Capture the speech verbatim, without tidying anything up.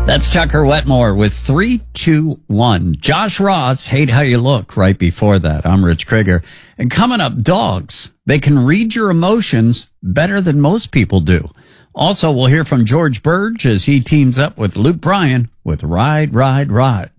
That's Tucker Wetmore with three two one. Josh Ross, Hate How You Look, right before that. I'm Rich Krieger. And coming up, dogs. They can read your emotions better than most people do. Also, we'll hear from George Burge as he teams up with Luke Bryan with Ride, Ride, Ride.